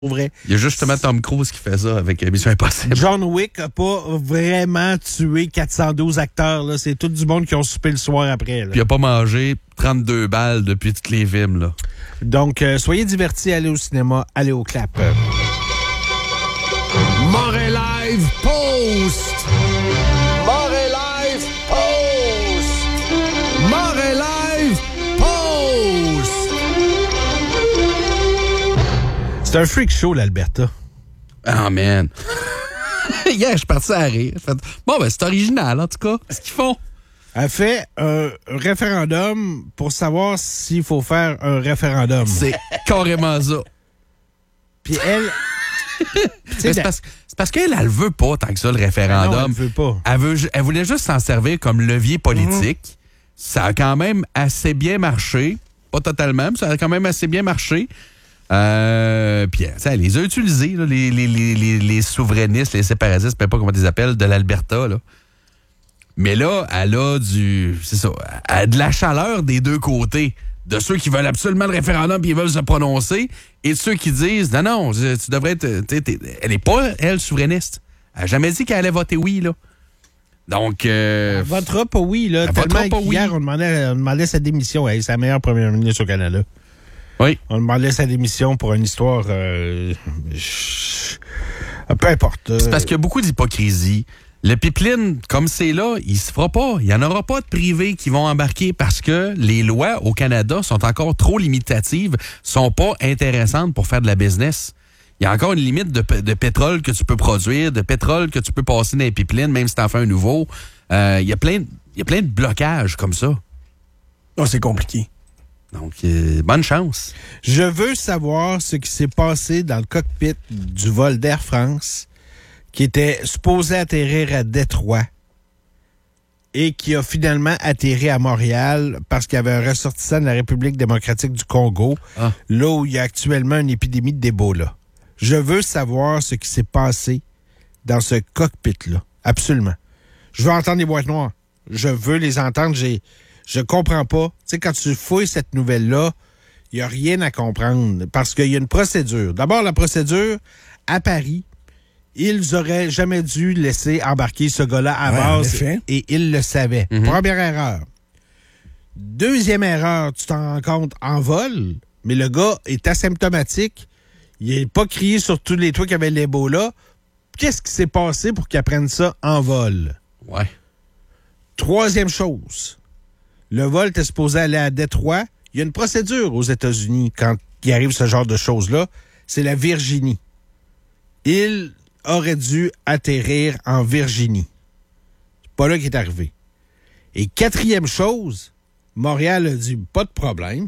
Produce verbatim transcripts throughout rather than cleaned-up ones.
Vrai. Il y a justement Tom Cruise qui fait ça avec Mission Impossible. John Wick n'a pas vraiment tué quatre cent douze acteurs. Là. C'est tout du monde qui ont soupé le soir après. Là. Puis il n'a pas mangé trente-deux balles depuis tous les films. Là. Donc, euh, soyez divertis, allez au cinéma, allez au clap. Montréal Live Post! Montréal Live Post! Montréal Live Post! C'est un freak show, l'Alberta. Ah, oh, man. Hier, je suis parti à rire. Fait, bon, ben, c'est original, en tout cas. Qu'est-ce qu'ils font? Elle fait un référendum pour savoir s'il faut faire un référendum. C'est carrément ça. Puis elle... c'est, la... parce, c'est parce qu'elle, elle veut pas tant que ça, le référendum. Ah non, elle veut pas. Elle, veut, elle voulait juste s'en servir comme levier politique. Mm-hmm. Ça a quand même assez bien marché. Pas totalement, mais ça a quand même assez bien marché. Euh, puis, elle les a utilisés, là, les, les, les, les, les souverainistes, les séparatistes, je ne sais pas comment ils les appellent, de l'Alberta, là. Mais là, elle a du... C'est ça. Elle a de la chaleur des deux côtés. De ceux qui veulent absolument le référendum et ils veulent se prononcer, et de ceux qui disent, non, non, tu devrais être... T'es, t'es, elle n'est pas, elle, souverainiste. Elle n'a jamais dit qu'elle allait voter oui, là. Donc... Euh, elle votera pas oui, là. Elle tellement pas hier, oui. on demandait, on demandait sa démission. Hey, c'est la meilleure première ministre au Canada. Oui. On demandait sa démission pour une histoire... Euh, peu importe. C'est parce qu'il y a beaucoup d'hypocrisie. Le pipeline, comme c'est là, il se fera pas. Il n'y en aura pas de privés qui vont embarquer parce que les lois au Canada sont encore trop limitatives, sont pas intéressantes pour faire de la business. Il y a encore une limite de, de pétrole que tu peux produire, de pétrole que tu peux passer dans les pipelines, même si tu en fais un nouveau. Euh, il y a plein, il y a plein de blocages comme ça. Oh, c'est compliqué. Donc, euh, bonne chance. Je veux savoir ce qui s'est passé dans le cockpit du vol d'Air France qui était supposé atterrir à Détroit et qui a finalement atterri à Montréal parce qu'il y avait un ressortissant de la République démocratique du Congo, ah. là où il y a actuellement une épidémie d'Ebola. Je veux savoir ce qui s'est passé dans ce cockpit-là. Absolument. Je veux entendre les boîtes noires. Je veux les entendre. J'ai, je comprends pas. Tu sais, quand tu fouilles cette nouvelle-là, il n'y a rien à comprendre parce qu'il y a une procédure. D'abord, la procédure à Paris, ils auraient jamais dû laisser embarquer ce gars-là à ouais, base et ils le savaient. Mm-hmm. Première erreur. Deuxième erreur, tu t'en rends compte en vol, mais le gars est asymptomatique. Il n'est pas crié sur tous les toits qu'il y avait l'Ebola. Qu'est-ce qui s'est passé pour qu'il apprenne ça en vol? Ouais. Troisième chose. Le vol était supposé aller à Détroit. Il y a une procédure aux États-Unis quand il arrive ce genre de choses-là. C'est la Virginie. Il aurait dû atterrir en Virginie. C'est pas là qu'il est arrivé. Et quatrième chose, Montréal a dit pas de problème.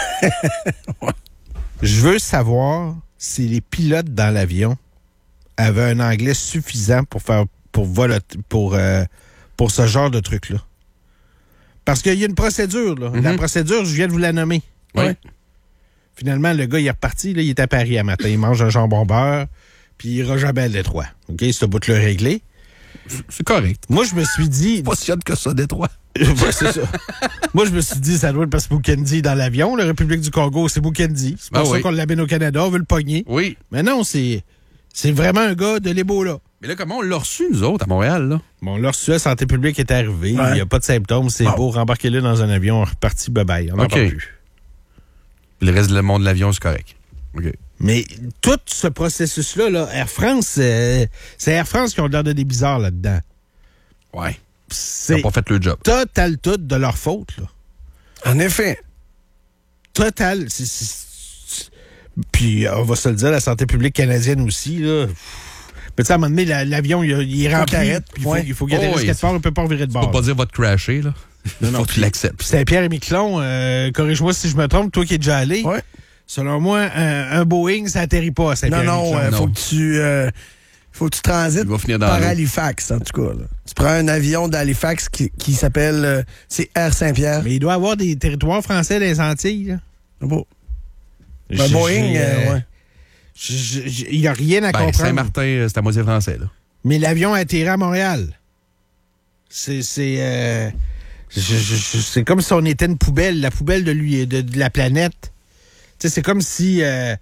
Je veux savoir si les pilotes dans l'avion avaient un anglais suffisant pour faire pour voler, pour euh, pour ce genre de truc-là. Parce qu'il y a une procédure, là. Mm-hmm. La procédure, je viens de vous la nommer. Oui. Ouais. Finalement, le gars, il est reparti, là, il est à Paris à matin. Il mange un jambon beurre. Puis il ira jamais à Détroit. OK? C'est au bout de le régler. C'est correct. Moi, je me suis dit... Pas si hâte que ça, Détroit. Ouais, c'est ça. Moi, je me suis dit, ça doit être parce que Bukendi est dans l'avion. La République du Congo, c'est Bukendi. C'est pour ah, ça oui. qu'on l'amène au Canada. On veut le pogner. Oui. Mais non, c'est, c'est vraiment un gars de l'Ebola. Mais là, comment on l'a reçu, nous autres, à Montréal, là? Bon, on l'a reçu, la santé publique est arrivée. Ouais. Il n'y a pas de symptômes. C'est bon. Beau. Rembarquez-le dans un avion. Reparti, bye-bye. On n'en okay. parle plus. Le reste du monde de l'avion, c'est correct. OK. Mais tout ce processus-là, là, Air France, euh, c'est Air France qui ont l'air de des bizarres là-dedans. Ouais. C'est Ils n'ont pas fait le job. Total tout de leur faute, là. En effet. Total. C'est, c'est, c'est... Puis, on va se le dire, la santé publique canadienne aussi, là. Mais tu sais, à un moment donné, la, l'avion, il, il est rempli. Il faut, il faut qu'il atterrisse oh, quelque part, on ne peut pas virer de bord. Tu peux pas dire votre crasher, là. Non, non. Faut que tu l'acceptes. Saint-Pierre et Miquelon, euh, corrige-moi si je me trompe, toi qui es déjà allé. Ouais. Selon moi, un, un Boeing, ça atterrit pas à Saint-Pierre. Non, non, il euh, faut que tu euh, faut que tu transites par l'eau. Halifax, en tout cas. Là. Tu prends un avion d'Halifax qui, qui s'appelle euh, c'est Air Saint-Pierre. Mais il doit y avoir des territoires français dans les Antilles. Là. Bon. Un Boeing, euh, ouais. Il n'y a rien à ben, comprendre. Saint-Martin, c'est à moitié français, là. Mais l'avion a atterri à Montréal. C'est... c'est euh, je, je, je, c'est comme si on était une poubelle, la poubelle de, lui, de, de la planète. Tu sais, c'est comme si... Euh,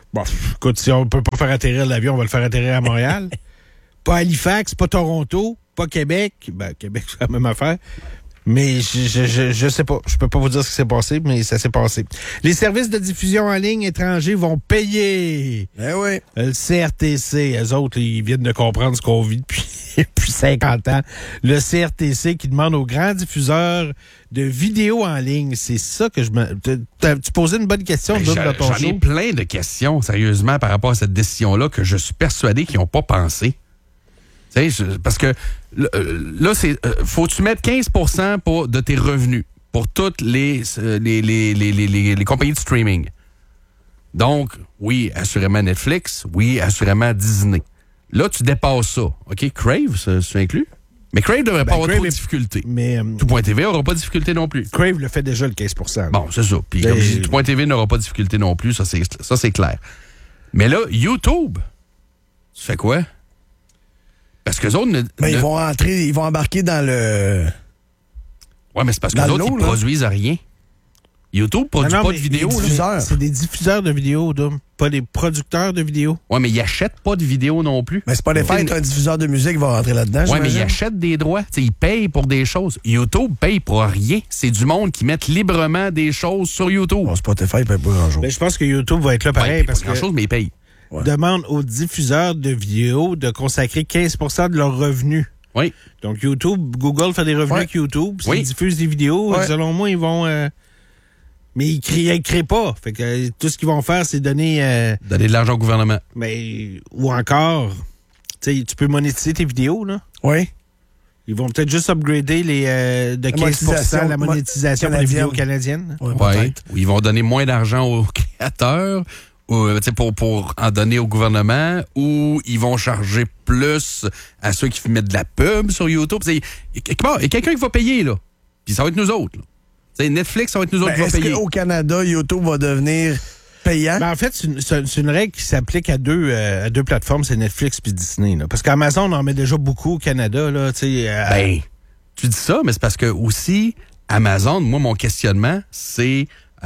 Bon, écoute, si on peut pas faire atterrir l'avion, on va le faire atterrir à Montréal. Pas Halifax, pas Toronto, pas Québec. Ben, Québec, c'est la même affaire. Mais je, je, je, je sais pas. Je peux pas vous dire ce qui s'est passé, mais ça s'est passé. Les services de diffusion en ligne étrangers vont payer. Eh oui. Le C R T C, eux autres, ils viennent de comprendre ce qu'on vit depuis, depuis cinquante ans. Le C R T C qui demande aux grands diffuseurs de vidéos en ligne. C'est ça que je me... Tu posais une bonne question, ben, Doug, dans ton J'en show. ai plein de questions, sérieusement, par rapport à cette décision-là que je suis persuadé qu'ils n'ont pas pensé. Tu sais, parce que là, c'est faut que tu mettes quinze pour cent pour, de tes revenus pour toutes les, les, les, les, les, les compagnies de streaming. Donc, oui, assurément Netflix, oui, assurément Disney. Là, tu dépasses ça. OK, Crave, c'est inclus? Mais Crave ne devrait ben, pas avoir Crave trop de difficultés. Mais, euh, Tout.tv n'aura pas de difficulté non plus. Crave le fait déjà le quinze pour cent. Bon, c'est ça. Puis, comme je dis, Tout.tv n'aura pas de difficulté non plus, ça c'est, ça, c'est clair. Mais là, YouTube, tu fais quoi? Parce qu'eux autres... Ne, ben, ne... ils vont entrer, ils vont embarquer dans le... Ouais, mais c'est parce qu'eux autres, ils produisent rien. YouTube produit non, non, pas de vidéos. C'est des diffuseurs de vidéos, Dom. Pas des producteurs de vidéos. Ouais, mais ils achètent pas de vidéos non plus. Mais c'est pas des faits qu'un diffuseur de musique va rentrer là-dedans. Ouais, mais ils achètent des droits. T'sais, ils payent pour des choses. YouTube paye pour rien. C'est du monde qui met librement des choses sur YouTube. Bon, Spotify paye pas grand-chose. Mais je pense que YouTube va être là pareil. Ouais, parce pas grand-chose, mais ils payent. Ouais. Demande aux diffuseurs de vidéos de consacrer quinze pour cent de leurs revenus. Oui. Donc, YouTube, Google fait des revenus ouais. avec YouTube. S'ils oui. diffusent des vidéos, ouais. selon moi, ils vont... Euh... Mais ils ne créent, créent pas. Fait que euh, tout ce qu'ils vont faire, c'est donner... Euh... Donner de l'argent au gouvernement. Mais, ou encore, tu peux monétiser tes vidéos, là. Oui. Ils vont peut-être juste upgrader les, euh, de quinze pour cent la monétisation pour les vidéos canadiennes. Oui, ouais. Ou ils vont donner moins d'argent aux créateurs... Ou, pour, pour en donner au gouvernement, ou ils vont charger plus à ceux qui mettent de la pub sur YouTube. Il y a quelqu'un qui va payer, là. Puis ça va être nous autres. Là. Netflix, ça va être nous autres ben, qui va payer. Est-ce qu'au Canada, YouTube va devenir payant? Ben, en fait, c'est une, c'est une règle qui s'applique à deux, euh, à deux plateformes, c'est Netflix puis Disney. Là. Parce qu'Amazon en met déjà beaucoup au Canada. Là, euh... Ben, tu dis ça, mais c'est parce que aussi, Amazon, moi, mon questionnement, c'est...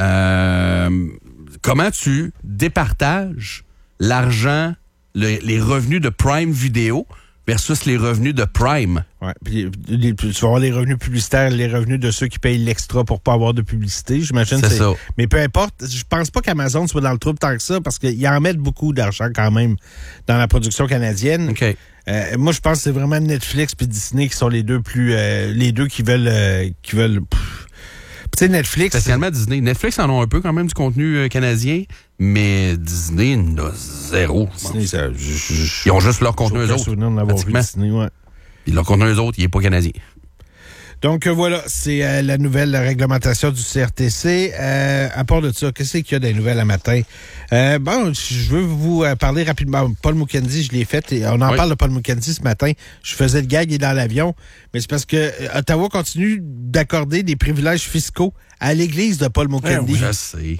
Euh, comment tu départages l'argent, le, les revenus de Prime Video versus les revenus de Prime? Oui, puis les, tu vas avoir les revenus publicitaires, les revenus de ceux qui payent l'extra pour pas avoir de publicité, j'imagine. C'est, c'est ça. Mais peu importe, je pense pas qu'Amazon soit dans le trouble tant que ça, parce qu'ils en mettent beaucoup d'argent quand même dans la production canadienne. OK. Euh, moi, je pense que c'est vraiment Netflix et Disney qui sont les deux plus... Euh, les deux qui veulent... Euh, qui veulent pff, tu sais, Netflix... Spécialement Disney. Netflix en a un peu quand même du contenu euh, canadien, mais Disney en a zéro. Disney, ça, je, je, Ils ont juste leur contenu eux autres. Vu Disney, ouais. Puis leur contenu eux autres, il n'est pas canadien. Donc euh, voilà, c'est euh, la nouvelle réglementation du C R T C. Euh, à part de ça, qu'est-ce qu'il y a des nouvelles à matin? Euh, bon, je veux vous euh, parler rapidement. Paul Mukendi, je l'ai fait. Et on en oui. parle de Paul Mukendi ce matin. Je faisais le gag, il est dans l'avion. Mais c'est parce que euh, Ottawa continue d'accorder des privilèges fiscaux à l'église de Paul Mukendi. Oui, je sais.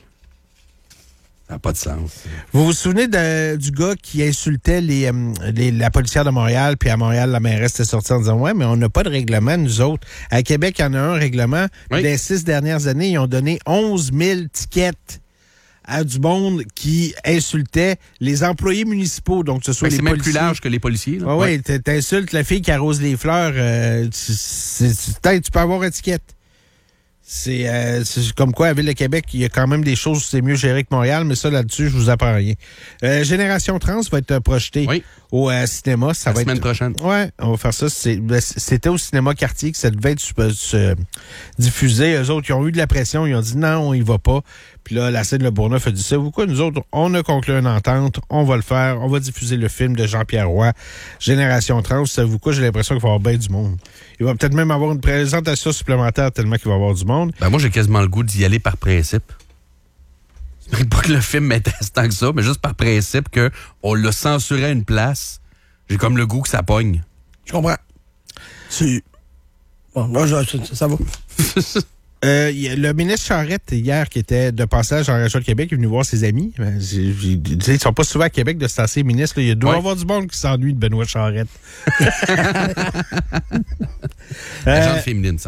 Ça n'a pas de sens. Vous vous souvenez de, du gars qui insultait les, les, la policière de Montréal, puis à Montréal, la mairesse était sortie en disant « Ouais, mais on n'a pas de règlement, nous autres. » À Québec, il y en a un règlement. Oui. Dans les six dernières années, ils ont donné onze mille tickets à du monde qui insultait les employés municipaux. Donc, que ce soit les c'est policiers. même plus large que les policiers. Là. Oui, ouais. T'insultes la fille qui arrose les fleurs. Euh, tu, c'est, tu, tu peux avoir une étiquette. C'est, euh, c'est comme quoi, à Ville de Québec, il y a quand même des choses, c'est mieux géré que Montréal, mais ça, là-dessus, je vous apprends rien. Euh, Génération Trans va être projetée oui. au euh, cinéma. Ça la va semaine être... prochaine. Oui, on va faire ça. C'est, c'était au cinéma Quartier que ça devait être se, se diffusé. Eux autres, ils ont eu de la pression. Ils ont dit non, on y va pas. Puis là, la scène Le Bourgneuf a dit ça. Pourquoi nous autres, on a conclu une entente, on va le faire, on va diffuser le film de Jean-Pierre Roy, Génération Trans. Savez-vous quoi? J'ai l'impression qu'il va y avoir bien du monde. Il va peut-être même avoir une présentation supplémentaire tellement qu'il va y avoir du monde. Ben moi, j'ai quasiment le goût d'y aller par principe. C'est pas que le film m'intéresse tant que ça, mais juste par principe qu'on l'a censuré à une place. J'ai comme le goût que ça pogne. Je comprends. C'est... Bon, moi, je, ça, ça va. Euh, le ministre Charette, hier, qui était de passage en région de Québec, est venu voir ses amis. Ben, j'ai, j'ai, ils ne sont pas souvent à Québec de se tasser ministre. Il doit y avoir du monde qui s'ennuie de Benoît Charette. La euh, gente féminine s'ennuie.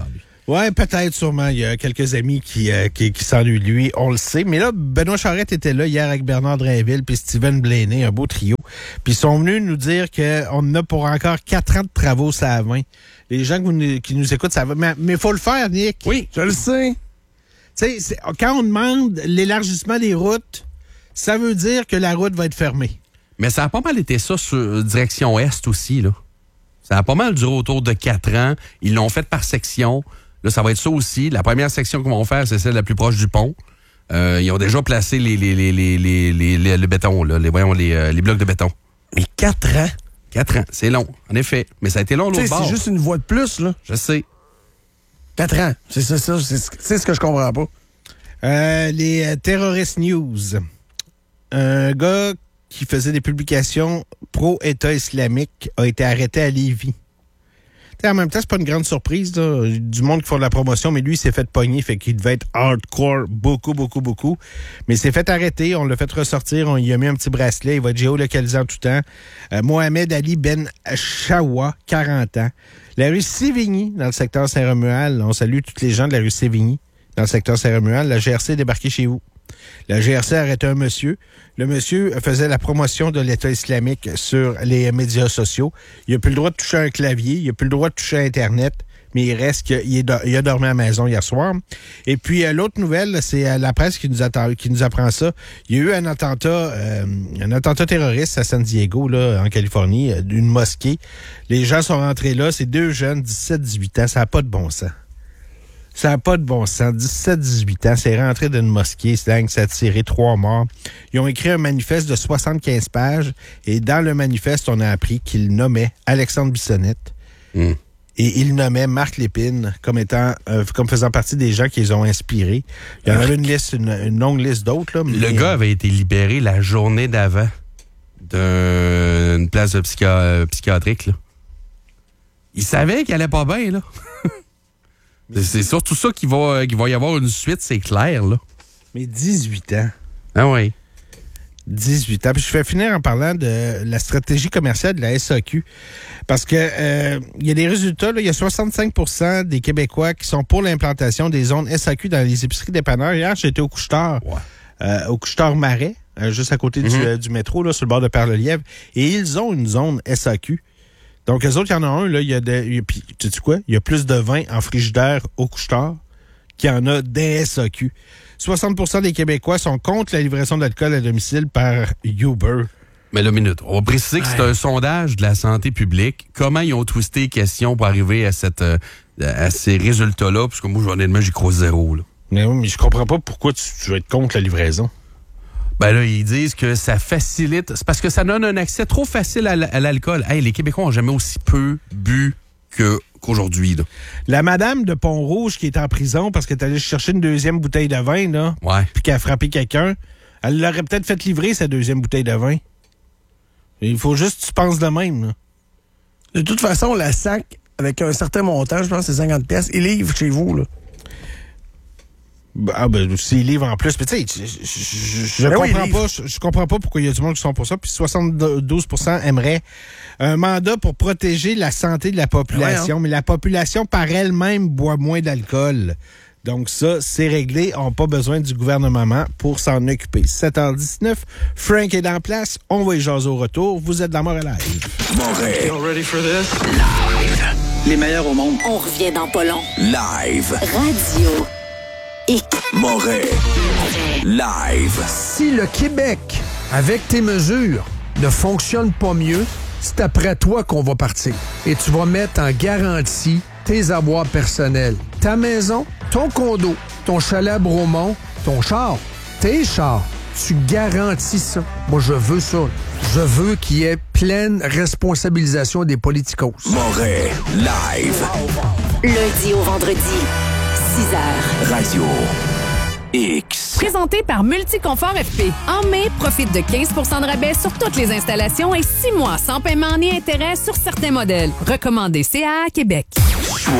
Oui, peut-être, sûrement. Il y a quelques amis qui, euh, qui, qui s'ennuient de lui, on le sait. Mais là, Benoît Charette était là hier avec Bernard Drainville puis Steven Blaney, un beau trio. Puis ils sont venus nous dire qu'on a pour encore quatre ans de travaux, ça à vingt. Les gens qui nous, qui nous écoutent, ça va. Mais il faut le faire, Nick. Oui, je le sais. Tu sais, quand on demande l'élargissement des routes, ça veut dire que la route va être fermée. Mais ça a pas mal été ça sur direction Est aussi, là. Ça a pas mal duré autour de quatre ans. Ils l'ont fait par section. Là, ça va être ça aussi. La première section qu'ils vont faire, c'est celle la plus proche du pont. Euh, ils ont déjà placé les, les, les, les, les, les, les le béton, là, les, voyons, les, euh, les blocs de béton. Mais quatre ans? Quatre ans, c'est long, en effet. Mais ça a été long l'autre bord. C'est juste une voie de plus, là. Je sais. Quatre ans, c'est ça, ça c'est, c'est ce que je comprends pas. Euh, les euh, terroristes news. Un gars qui faisait des publications pro-État islamique a été arrêté à Lévis. T'sais, en même temps, c'est pas une grande surprise, là, du monde qui font de la promotion, mais lui, il s'est fait pogner, fait qu'il devait être hardcore, beaucoup, beaucoup, beaucoup. Mais il s'est fait arrêter, on l'a fait ressortir, on lui a mis un petit bracelet, il va être géolocalisé en tout temps. Euh, Mohamed Ali Ben Chawa, quarante ans. La rue Sévigny, dans le secteur Saint-Romuald, on salue tous les gens de la rue Sévigny, dans le secteur Saint-Romuald, la G R C est débarquée chez vous. La G R C a arrêté un monsieur. Le monsieur faisait la promotion de l'État islamique sur les médias sociaux. Il n'a plus le droit de toucher un clavier, il n'a plus le droit de toucher Internet, mais il reste qu'il est, il a dormi à la maison hier soir. Et puis, euh, l'autre nouvelle, c'est euh, la presse qui nous, attend, qui nous apprend ça. Il y a eu un attentat, euh, un attentat terroriste à San Diego, là, en Californie, euh, d'une mosquée. Les gens sont rentrés là, c'est deux jeunes, dix-sept dix-huit ans, ça n'a pas de bon sens. Ça n'a pas de bon sens. dix-sept dix-huit ans, c'est rentré d'une mosquée, c'est dingue, ça a tiré trois morts. Ils ont écrit un manifeste de soixante-quinze pages, et dans le manifeste, on a appris qu'ils nommaient Alexandre Bissonnette, mm. et ils nommaient Marc Lépine comme étant, euh, comme faisant partie des gens qui les ont inspirés. Il y en avait une liste, une, une longue liste d'autres, là. Mais... Le gars avait été libéré la journée d'avant d'une place de psychi- psychiatrique, là. Il savait qu'il allait pas bien, là. C'est, c'est surtout ça qu'il va, qu'il va y avoir une suite, c'est clair, là. Mais dix-huit ans. Ah oui. dix-huit ans. Puis je vais finir en parlant de la stratégie commerciale de la S A Q. Parce que euh, il y a des résultats, là, il y a soixante-cinq pour cent des Québécois qui sont pour l'implantation des zones S A Q dans les épiceries dépanneurs. Hier, j'étais au Couche-Tard, ouais. euh, au Couche-Tard Marais, euh, juste à côté mm-hmm. du, euh, du métro, là, sur le bord de Perle-Lièvre. Et ils ont une zone S A Q. Donc, eux autres, il y en a un, là, il y a des. Puis, tu sais quoi? Il y a plus de vin en frigidaire au Couche-Tard qu'il y en a des S A Q. soixante pour cent des Québécois sont contre la livraison d'alcool à domicile par Uber. Mais là, minute, on va préciser que c'est un sondage de la santé publique. Comment ils ont twisté les questions pour arriver à, cette, à ces résultats-là? Parce que moi, honnêtement, j'y crois zéro, là. Mais oui, mais je comprends pas pourquoi tu, tu veux être contre la livraison. Ben là, ils disent que ça facilite. C'est parce que ça donne un accès trop facile à, à l'alcool. Hey, les Québécois ont jamais aussi peu bu que, qu'aujourd'hui, là. La madame de Pont-Rouge qui est en prison parce qu'elle est allée chercher une deuxième bouteille de vin, là. Ouais. Puis qu'elle a frappé quelqu'un, elle l'aurait peut-être fait livrer, sa deuxième bouteille de vin. Il faut juste que tu penses de même, là. De toute façon, la S A C, avec un certain montant, je pense que c'est cinquante piastres, il livre chez vous, là. Ah ben s'ils livrent en plus, mais tu sais, je, je, je, ben comprends oui, pas, je, je comprends pas pourquoi il y a du monde qui sont pour ça. Puis soixante-douze pour cent aimeraient un mandat pour protéger la santé de la population, ouais, hein? Mais la population par elle-même boit moins d'alcool. Donc ça, c'est réglé. On n'a pas besoin du gouvernement pour s'en occuper. sept heures dix-neuf, Frank est en place. On va y jaser au retour. Vous êtes dans Montréal Live. Montréal. You ready for this? Live. Les meilleurs au monde. On revient dans pas long. Live. Radio. Et Montréal. Live. Si le Québec, avec tes mesures, ne fonctionne pas mieux, c'est après toi qu'on va partir. Et tu vas mettre en garantie tes avoirs personnels. Ta maison, ton condo, ton chalet à Bromont, ton char, tes chars. Tu garantis ça. Moi, je veux ça. Je veux qu'il y ait pleine responsabilisation des politicos. Montréal. Live. Lundi au vendredi. six heures. Radio X. Présenté par Multiconfort F P. En mai, profite de quinze pour cent de rabais sur toutes les installations et six mois sans paiement ni intérêt sur certains modèles. Recommandé C A A Québec.